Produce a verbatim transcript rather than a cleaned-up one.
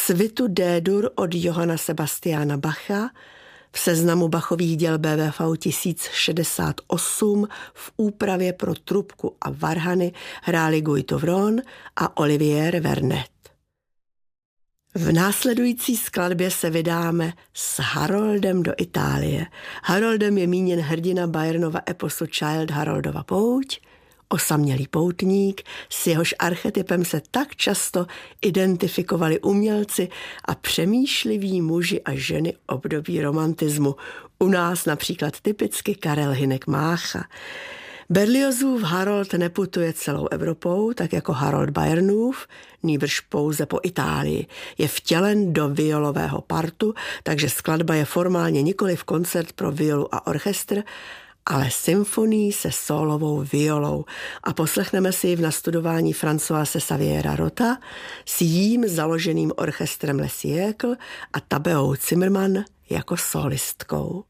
Svitu D-dur od Johanna Sebastiana Bacha v seznamu Bachových děl B V V tisíc šedesát osm v úpravě pro trubku a varhany hráli Guy Tovron a Olivier Vernet. V následující skladbě se vydáme s Haroldem do Itálie. Haroldem je míněn hrdina Byrnova eposu Child Haroldova pouť, osamělý poutník, s jehož archetypem se tak často identifikovali umělci a přemýšliví muži a ženy období romantismu. U nás například typicky Karel Hynek Mácha. Berliozův Harold neputuje celou Evropou, tak jako Harold Byrnův, nýbrž pouze po Itálii. Je vtělen do violového partu, takže skladba je formálně nikoliv koncert pro violu a orchestr, ale symfonii se sólovou violou. A poslechneme si ji v nastudování Françoise Xaviera Rota s jím založeným orchestrem Le Siècle a Tabeou Zimmermann jako solistkou.